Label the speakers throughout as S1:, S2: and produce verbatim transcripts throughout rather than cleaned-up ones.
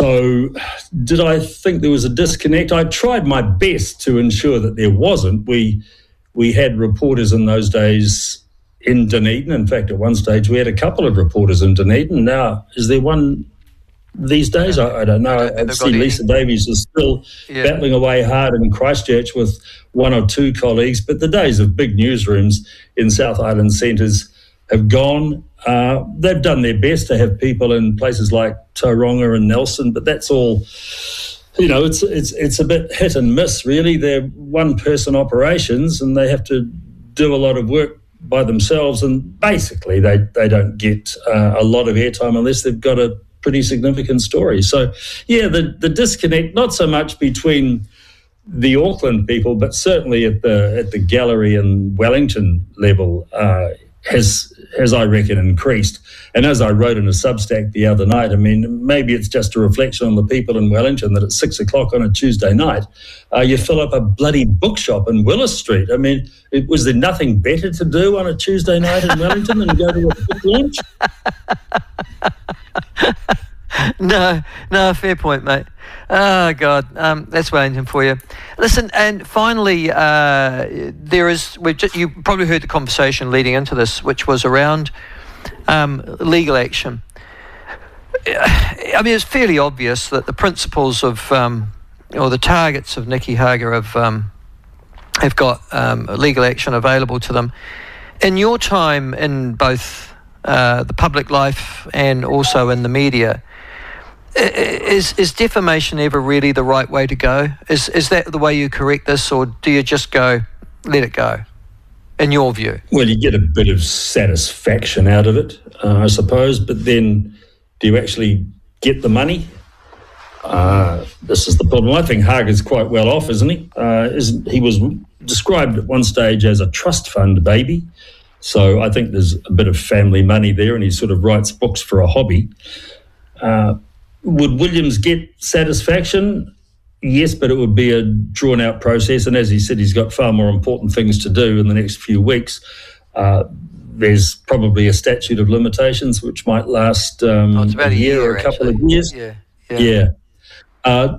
S1: So did I think there was a disconnect? I tried my best to ensure that there wasn't. We we had reporters in those days in Dunedin. In fact, at one stage we had a couple of reporters in Dunedin. Now, is there one these days? I, I don't know. I, I see Lisa Davies is still yeah. battling away hard in Christchurch with one or two colleagues, but the days of big newsrooms in South Island centres have gone. Uh, they've done their best to have people in places like Tauranga and Nelson, but that's all, you know, it's it's it's a bit hit and miss, really. They're one-person operations and they have to do a lot of work by themselves, and basically they, they don't get uh, a lot of airtime unless they've got a pretty significant story. So, yeah, the, the disconnect, not so much between the Auckland people, but certainly at the at the gallery and Wellington level, uh, has, has, I reckon, increased. And as I wrote in a Substack the other night, I mean, maybe it's just a reflection on the people in Wellington that at six o'clock on a Tuesday night, uh, you fill up a bloody bookshop in Willis Street. I mean, it, was there nothing better to do on a Tuesday night in Wellington than go to a book launch?
S2: No, no, fair point, mate. Oh, God, um, that's Wellington for you. Listen, and finally, uh, there is, we've just, you probably heard the conversation leading into this, which was around um, legal action. I mean, it's fairly obvious that the principles of, um, or the targets of Nicky Hager have, um, have got um, legal action available to them. In your time in both uh, the public life and also in the media, Is is defamation ever really the right way to go? Is is that the way you correct this, or do you just go, let it go, in your view?
S1: Well, you get a bit of satisfaction out of it, uh, I suppose, but then do you actually get the money? Uh, this is the problem. I think Hager's quite well off, isn't he? Uh, isn't, he was described at one stage as a trust fund baby, so I think there's a bit of family money there, and he sort of writes books for a hobby. Uh, Would Williams get satisfaction? Yes, but it would be a drawn-out process. And as he said, he's got far more important things to do in the next few weeks. Uh, there's probably a statute of limitations which might last um,
S2: oh, it's about
S1: a,
S2: a
S1: year,
S2: year
S1: or a couple
S2: actually.
S1: of years.
S2: Yeah, yeah.
S1: yeah. Uh,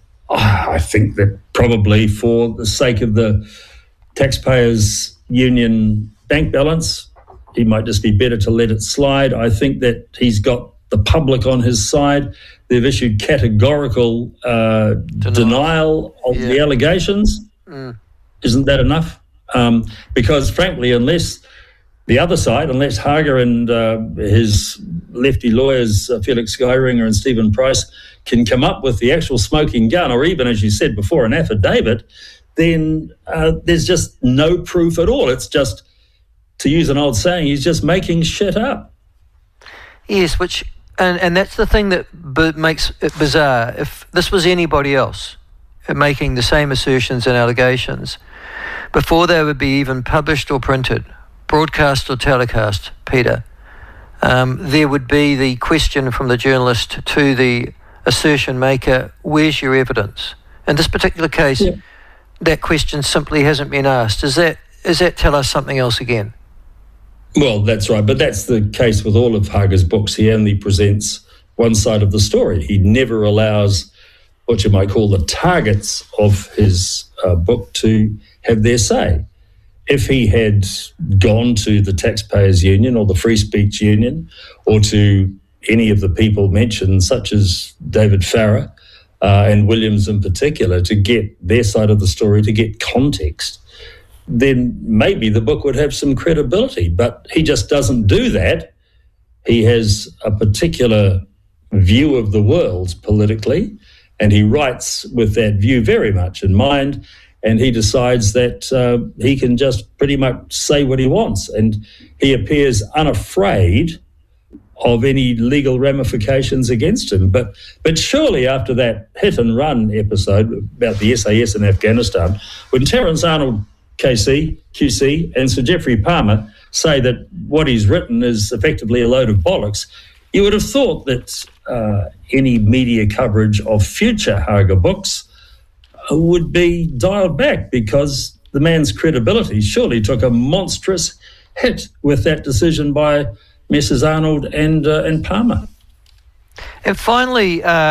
S1: I think that probably for the sake of the taxpayers' union bank balance, he might just be better to let it slide. I think that he's got the public on his side. They've issued categorical uh, denial. denial of yeah. the allegations. Mm. Isn't that enough? Um, because frankly, unless the other side, unless Hager and uh, his lefty lawyers, uh, Felix Skyringer and Stephen Price, can come up with the actual smoking gun, or even, as you said before, an affidavit, then uh, there's just no proof at all. It's just, to use an old saying, he's just making shit up.
S2: Yes, which... And and that's the thing that b- makes it bizarre. If this was anybody else making the same assertions and allegations, before they would be even published or printed, broadcast or telecast, Peter, um, there would be the question from the journalist to the assertion maker, where's your evidence? In this particular case, yeah. that question simply hasn't been asked. Does that, does that tell us something else again?
S1: Well, that's right. But that's the case with all of Hager's books. He only presents one side of the story. He never allows what you might call the targets of his uh, book to have their say. If he had gone to the Taxpayers Union or the Free Speech Union or to any of the people mentioned, such as David Farrar uh, and Williams in particular, to get their side of the story, to get context, then maybe the book would have some credibility. But he just doesn't do that. He has a particular view of the world politically, and he writes with that view very much in mind, and he decides that uh, he can just pretty much say what he wants, and he appears unafraid of any legal ramifications against him. But but surely after that hit-and-run episode about the S A S in Afghanistan, when Terence Arnold K C, Q C and Sir Geoffrey Palmer say that what he's written is effectively a load of bollocks, you would have thought that uh, any media coverage of future Hager books would be dialed back, because the man's credibility surely took a monstrous hit with that decision by Messrs Arnold and, uh, and Palmer.
S2: And finally... Uh